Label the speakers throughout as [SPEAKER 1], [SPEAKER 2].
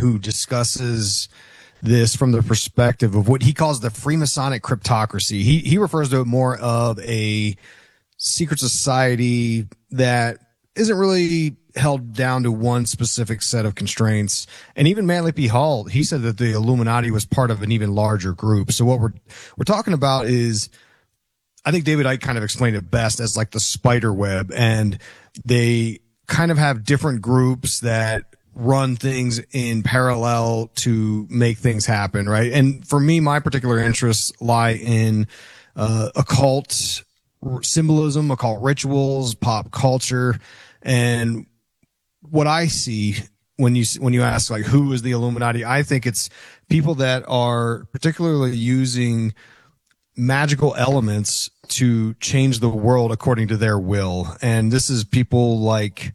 [SPEAKER 1] who discusses this from the perspective of what he calls the Freemasonic cryptocracy. He refers to it more of a secret society that isn't really held down to one specific set of constraints. And even Manly P. Hall, he said that the Illuminati was part of an even larger group. So what we're talking about is, I think David Icke kind of explained it best as like the spider web, and they kind of have different groups that run things in parallel to make things happen, right? And for me, my particular interests lie in occult symbolism, occult rituals, pop culture. And what I see when you ask like who is the Illuminati, I think it's people that are particularly using magical elements to change the world according to their will. And this is people like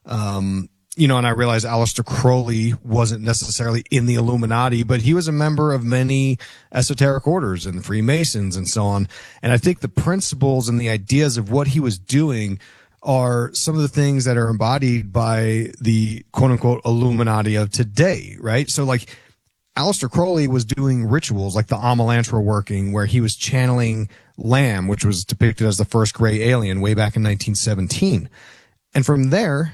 [SPEAKER 1] and I realize Aleister Crowley wasn't necessarily in the Illuminati, but he was a member of many esoteric orders and Freemasons and so on. And I think the principles and the ideas of what he was doing are some of the things that are embodied by the quote unquote Illuminati of today, right? So like Aleister Crowley was doing rituals like the Amalantra working, where he was channeling Lamb, which was depicted as the first gray alien way back in 1917. And from there,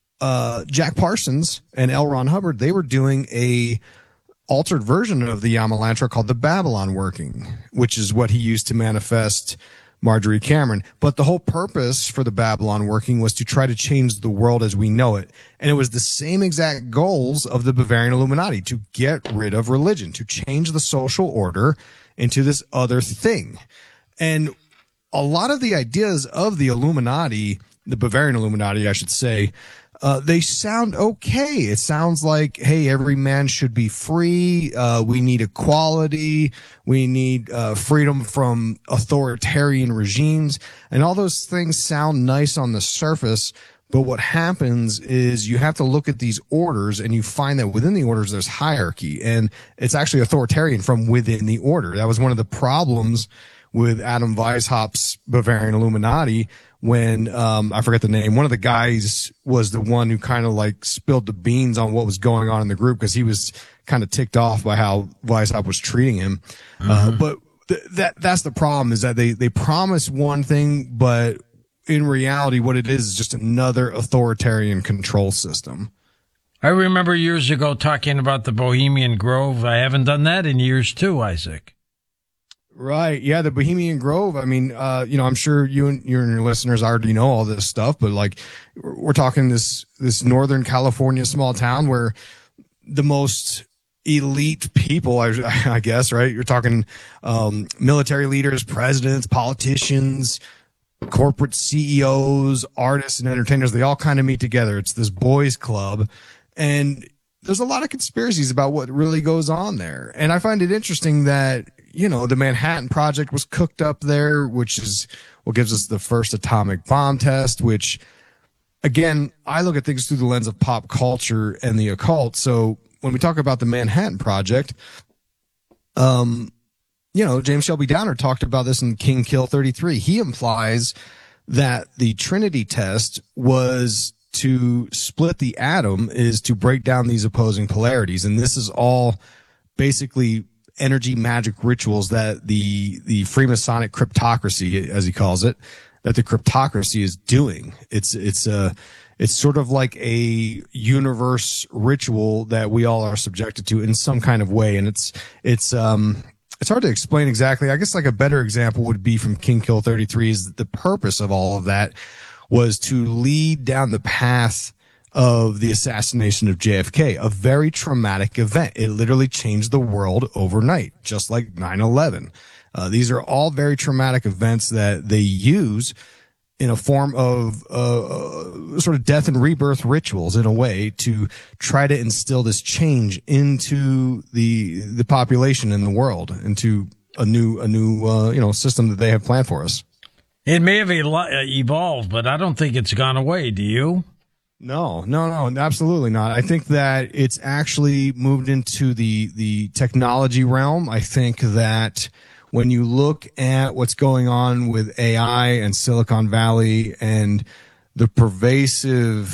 [SPEAKER 1] Jack Parsons and L. Ron Hubbard, they were doing a altered version of the Amalantra called the Babylon working, which is what he used to manifest Marjorie Cameron. But the whole purpose for the Babylon working was to try to change the world as we know it. And it was the same exact goals of the Bavarian Illuminati, to get rid of religion, to change the social order into this other thing. And a lot of the ideas of the Illuminati, the Bavarian Illuminati, I should say, they sound okay. It sounds like, hey, every man should be free. We need equality. We need freedom from authoritarian regimes. And all those things sound nice on the surface. But what happens is you have to look at these orders, and you find that within the orders there's hierarchy. And it's actually authoritarian from within the order. That was one of the problems with Adam Weishaupt's Bavarian Illuminati, when I forget the name. One of the guys was the one who kind of like spilled the beans on what was going on in the group, because he was kind of ticked off by how Weishaupt was treating him. But that's the problem, is that they promise one thing, but in reality, what it is just another authoritarian control system.
[SPEAKER 2] I remember years ago talking about the Bohemian Grove. I haven't done that in years too, Isaac.
[SPEAKER 1] Right. Yeah. The Bohemian Grove. I mean, I'm sure you and your listeners already know all this stuff, but like we're talking this Northern California small town where the most elite people, I guess, right? You're talking, military leaders, presidents, politicians, corporate CEOs, artists and entertainers. They all kind of meet together. It's this boys club, and there's a lot of conspiracies about what really goes on there. And I find it interesting that, the Manhattan Project was cooked up there, which is what gives us the first atomic bomb test, which, again, I look at things through the lens of pop culture and the occult. So when we talk about the Manhattan Project, James Shelby Downer talked about this in King Kill 33. He implies that the Trinity test was to split the atom, is to break down these opposing polarities. And this is all basically energy magic rituals that the Freemasonic cryptocracy, as he calls it, that the cryptocracy is doing. It's sort of like a universe ritual that we all are subjected to in some kind of way. And it's hard to explain exactly. I guess like a better example would be from King Kill 33, is that the purpose of all of that was to lead down the path of the assassination of JFK, a very traumatic event. It literally changed the world overnight, just like 9/11. These are all very traumatic events that they use in a form of sort of death and rebirth rituals, in a way, to try to instill this change into the population in the world, into a new system that they have planned for us.
[SPEAKER 2] It may have evolved, but I don't think it's gone away. Do you?
[SPEAKER 1] No, absolutely not. I think that it's actually moved into the technology realm. I think that when you look at what's going on with AI and Silicon Valley and the pervasive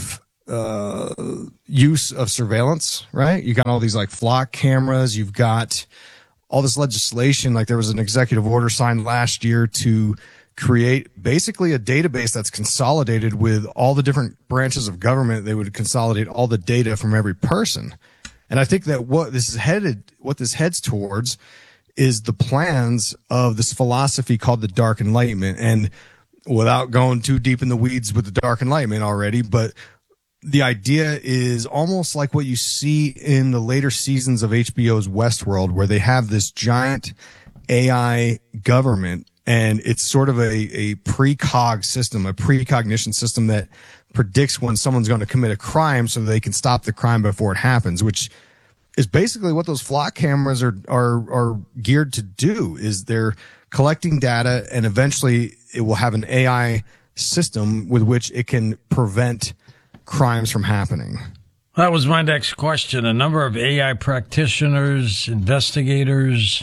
[SPEAKER 1] use of surveillance, right? You got all these like flock cameras. You've got all this legislation. Like there was an executive order signed last year to create basically a database that's consolidated with all the different branches of government. They would consolidate all the data from every person. And I think that what this heads towards is the plans of this philosophy called the Dark Enlightenment. And without going too deep in the weeds with the Dark Enlightenment already, but the idea is almost like what you see in the later seasons of HBO's Westworld, where they have this giant AI government, and it's sort of a precog system, a precognition system that predicts when someone's going to commit a crime so they can stop the crime before it happens, which is basically what those flock cameras are geared to do. Is they're collecting data, and eventually it will have an AI system with which it can prevent crimes from happening.
[SPEAKER 2] That was my next question. A number of AI practitioners, investigators,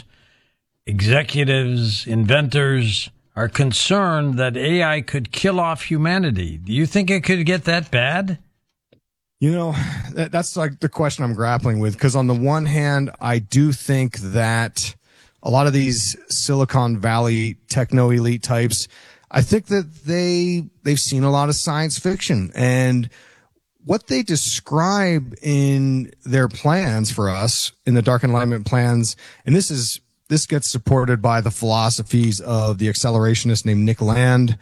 [SPEAKER 2] executives, inventors are concerned that AI could kill off humanity. Do you think it could get that bad?
[SPEAKER 1] You know, that's like the question I'm grappling with, because on the one hand, I do think that a lot of these Silicon Valley techno elite types, I think that they've seen a lot of science fiction, and what they describe in their plans for us, in the Dark Enlightenment plans, and this gets supported by the philosophies of the accelerationist named Nick Land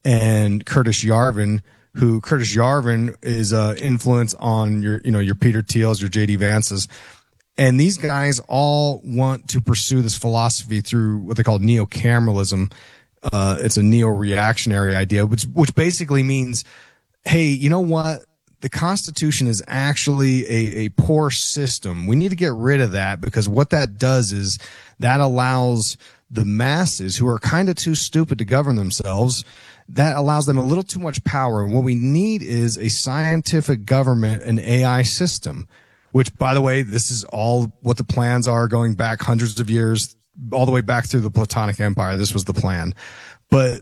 [SPEAKER 1] and Curtis Yarvin, who Curtis Yarvin is influence on your Peter Thiels, your J.D. Vances. And these guys all want to pursue this philosophy through what they call neo-cameralism. It's a neo-reactionary idea, which basically means, hey, you know what? The Constitution is actually a poor system. We need to get rid of that, because what that does is that allows the masses, who are kind of too stupid to govern themselves, that allows them a little too much power. And what we need is a scientific government, an AI system, which, by the way, this is all what the plans are going back hundreds of years, all the way back through the Platonic Empire. This was the plan. But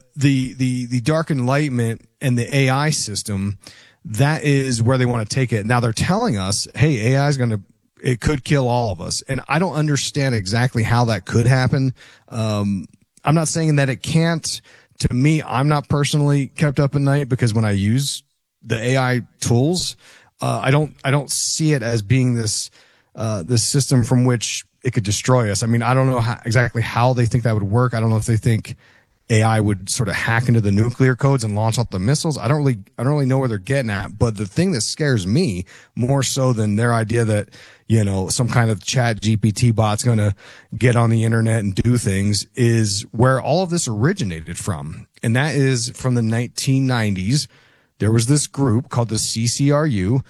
[SPEAKER 1] the Dark Enlightenment and the AI system, that is where they want to take it. Now they're telling us, hey, AI is it could kill all of us. And I don't understand exactly how that could happen. I'm not saying that it can't. To me, I'm not personally kept up at night, because when I use the AI tools, I don't see it as being this system from which it could destroy us. I mean, I don't know exactly how they think that would work. I don't know if they think AI would sort of hack into the nuclear codes and launch off the missiles. I don't really know where they're getting at. But the thing that scares me more so than their idea that, some kind of chat GPT bot's going to get on the internet and do things, is where all of this originated from. And that is from the 1990s. There was this group called the CCRU,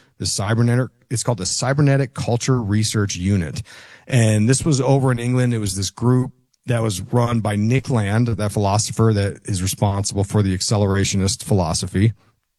[SPEAKER 1] it's called the Cybernetic Culture Research Unit. And this was over in England. It was this group that was run by Nick Land, that philosopher that is responsible for the accelerationist philosophy.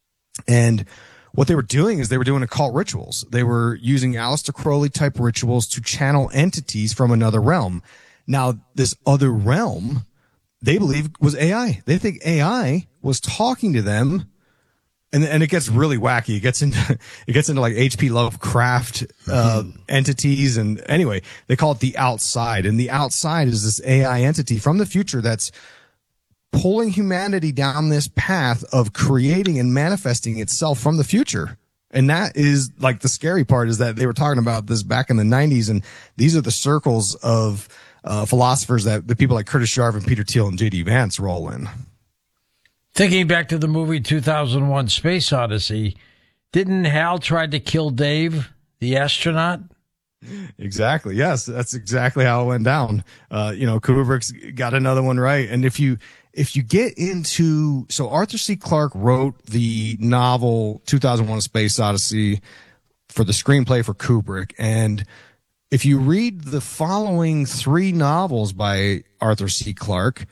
[SPEAKER 1] And what they were doing is they were doing occult rituals. They were using Aleister Crowley type rituals to channel entities from another realm. Now, this other realm, they believe, was AI. They think AI was talking to them. And it gets really wacky. It gets into like H.P. Lovecraft, entities. And anyway, they call it the outside. And the outside is this AI entity from the future that's pulling humanity down this path of creating and manifesting itself from the future. And that is like the scary part, is that they were talking about this back in the 90s. And these are the circles of philosophers that the people like Curtis Yarvin, Peter Thiel, and J.D. Vance roll in.
[SPEAKER 2] Thinking back to the movie 2001 Space Odyssey, didn't Hal try to kill Dave, the astronaut?
[SPEAKER 1] Exactly. Yes, that's exactly how it went down. Kubrick's got another one right. And if you get into, so Arthur C. Clarke wrote the novel 2001 A Space Odyssey for the screenplay for Kubrick. And if you read the following three novels by Arthur C. Clarke,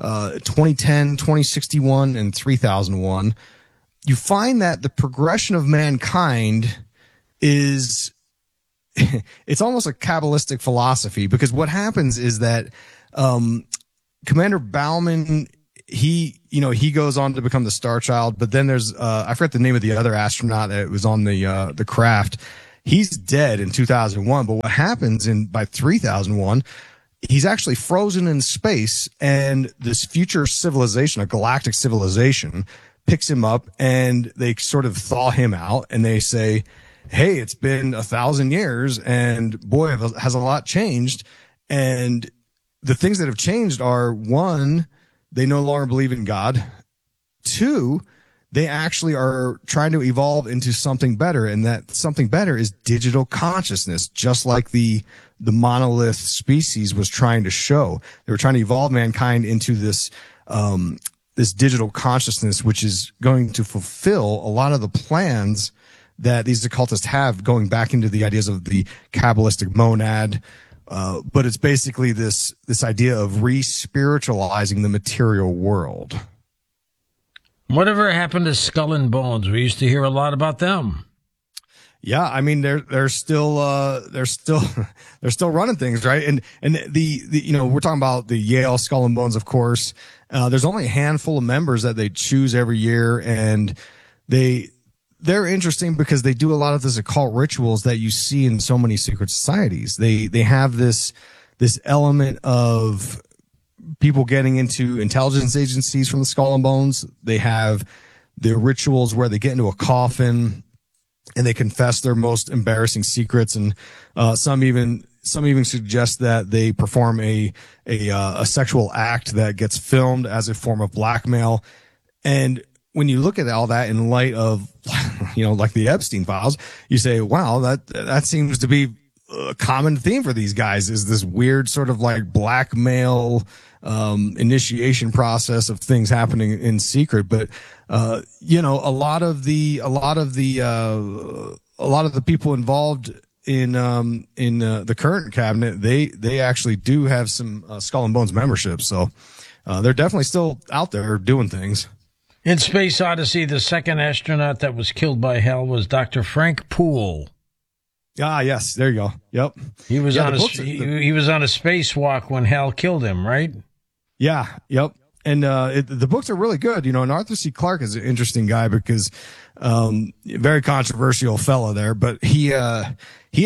[SPEAKER 1] 2010, 2061, and 3001, you find that the progression of mankind is, it's almost a Kabbalistic philosophy, because what happens is that, Commander Bauman, he he goes on to become the Star Child, but then there's, I forget the name of the other astronaut that was on the craft. He's dead in 2001, but what happens by 3001, he's actually frozen in space, and this future civilization, a galactic civilization, picks him up, and they sort of thaw him out, and they say, hey, it's been 1,000 years, and boy, has a lot changed. And the things that have changed are, one, they no longer believe in God. Two, they actually are trying to evolve into something better, and that something better is digital consciousness, just like the monolith species was trying to show. They were trying to evolve mankind into this digital consciousness, which is going to fulfill a lot of the plans that these occultists have, going back into the ideas of the Kabbalistic monad. But it's basically this idea of re-spiritualizing the material world.
[SPEAKER 2] Whatever happened to Skull and Bones? We used to hear a lot about them.
[SPEAKER 1] Yeah, I mean they're still running things, right? And the we're talking about the Yale Skull and Bones, of course. There's only a handful of members that they choose every year, and they're interesting because they do a lot of this occult rituals that you see in so many secret societies. They have this element of people getting into intelligence agencies from the Skull and Bones. They have the rituals where they get into a coffin and they confess their most embarrassing secrets, and some even suggest that they perform a sexual act that gets filmed as a form of blackmail. And when you look at all that in light of, like the Epstein files, you say, wow, that seems to be a common theme for these guys, is this weird sort of like blackmail initiation process of things happening in secret. But a lot of the people involved in the current cabinet, they actually do have some Skull and Bones membership, so they're definitely still out there doing things.
[SPEAKER 2] In Space Odyssey, the second astronaut that was killed by Hal was Dr. Frank Poole.
[SPEAKER 1] Ah, yes, there you go. Yep.
[SPEAKER 2] He was on a spacewalk when Hal killed him, right?
[SPEAKER 1] Yeah. Yep. And the books are really good. And Arthur C. Clarke is an interesting guy because very controversial fella there, but he had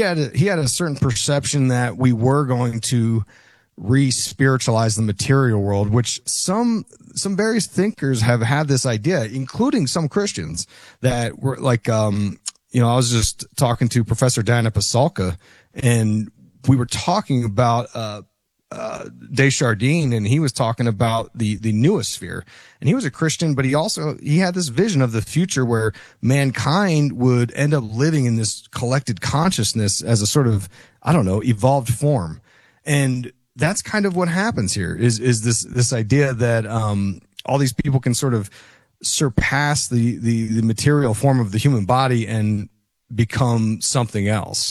[SPEAKER 1] a certain perception that we were going to re-spiritualize the material world, which some various thinkers have had this idea, including some Christians, that were like, I was just talking to Professor Dana Pasulka, and we were talking about Desjardins, and he was talking about the noosphere, and he was a Christian, but he had this vision of the future where mankind would end up living in this collected consciousness as a sort of, evolved form. And that's kind of what happens here is this idea that all these people can sort of surpass the material form of the human body and become something else.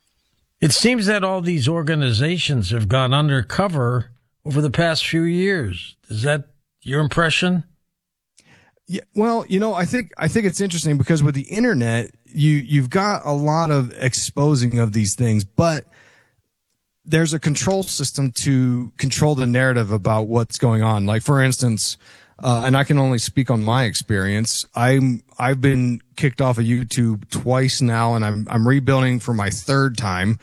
[SPEAKER 2] It seems that all these organizations have gone undercover over the past few years. Is that your impression?
[SPEAKER 1] Yeah, well, I think it's interesting because with the internet, you've got a lot of exposing of these things, but there's a control system to control the narrative about what's going on. Like, for instance, and I can only speak on my experience. I've been kicked off of YouTube twice now, and I'm rebuilding for my third time.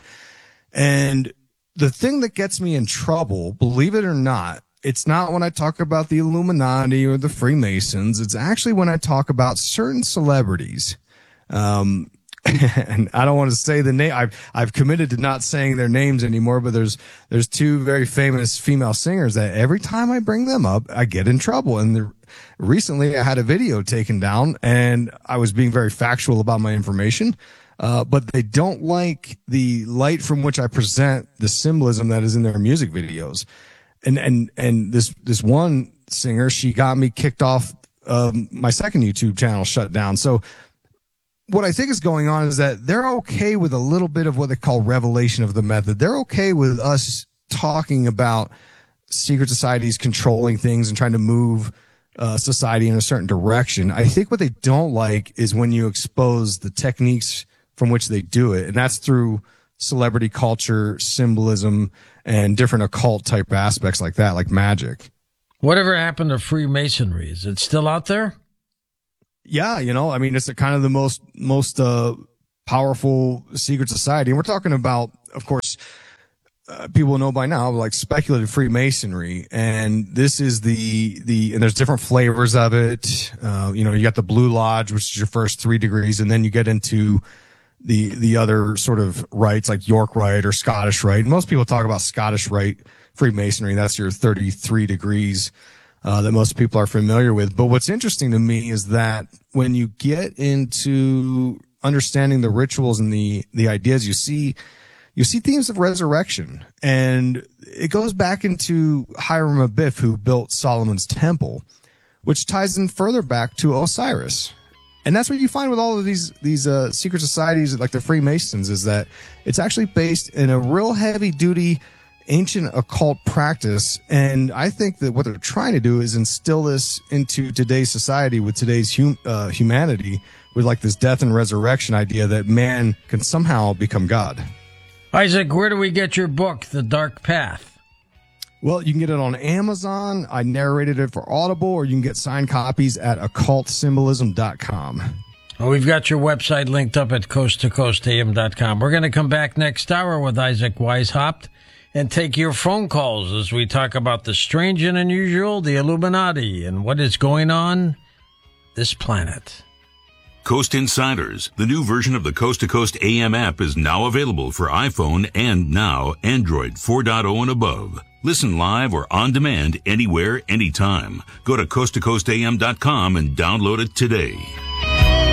[SPEAKER 1] And the thing that gets me in trouble, believe it or not, it's not when I talk about the Illuminati or the Freemasons. It's actually when I talk about certain celebrities. And I don't want to say the name. I've committed to not saying their names anymore, but there's two very famous female singers that every time I bring them up, I get in trouble. And recently I had a video taken down, and I was being very factual about my information. But they don't like the light from which I present the symbolism that is in their music videos. And this one singer, she got me kicked off, my second YouTube channel shut down. So what I think is going on is that they're okay with a little bit of what they call revelation of the method. They're okay with us talking about secret societies controlling things and trying to move society in a certain direction. I think what they don't like is when you expose the techniques from which they do it, and that's through celebrity culture, symbolism, and different occult type aspects like that, like magic.
[SPEAKER 2] Whatever happened to Freemasonry? Is it still out there?
[SPEAKER 1] Yeah, I mean, it's kind of the most powerful secret society. And we're talking about, of course, people know by now, like speculative Freemasonry. And this is and there's different flavors of it. You got the Blue Lodge, which is your first 3 degrees. And then you get into the other sort of rites like York Rite or Scottish Rite. Most people talk about Scottish Rite Freemasonry. That's your 33 degrees. That most people are familiar with. But what's interesting to me is that when you get into understanding the rituals and the ideas, you see themes of resurrection. And it goes back into Hiram Abiff, who built Solomon's temple, which ties in further back to Osiris. And that's what you find with all of these secret societies like the Freemasons, is that it's actually based in a real heavy duty ancient occult practice. And I think that what they're trying to do is instill this into today's society with today's humanity, with like this death and resurrection idea that man can somehow become God.
[SPEAKER 2] Isaac, where do we get your book, The Dark Path?
[SPEAKER 1] Well, you can get it on Amazon. I narrated it for Audible, or you can get signed copies at occultsymbolism.com.
[SPEAKER 2] Well, we've got your website linked up at coasttocoastam.com. We're going to come back next hour with Isaac Weishaupt and take your phone calls as we talk about the strange and unusual, the Illuminati, and what is going on this planet.
[SPEAKER 3] Coast Insiders, the new version of the Coast to Coast AM app, is now available for iPhone and now Android 4.0 and above. Listen live or on demand anywhere, anytime. Go to coasttocoastam.com and download it today.